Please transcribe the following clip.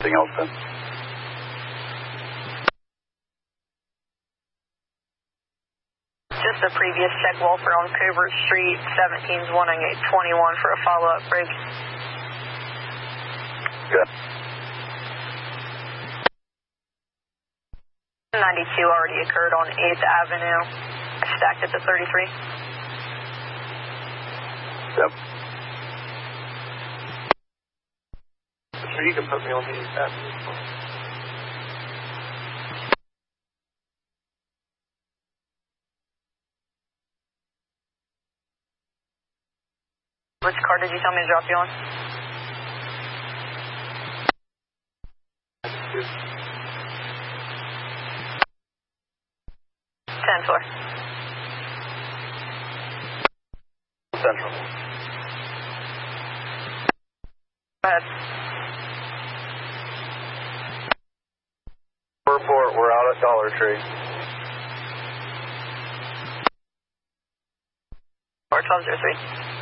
Anything else then? Just a previous check Wolfer on Covert Street, 17's 11821 for a follow-up break. Good. 92 already occurred on 8th Avenue. Stacked at the 33. Yep. Sure, you can put me on the 8th Avenue. Which car did you tell me to drop you on? 10-4. Central. Go ahead. Report, we're out at Dollar Tree. R1203.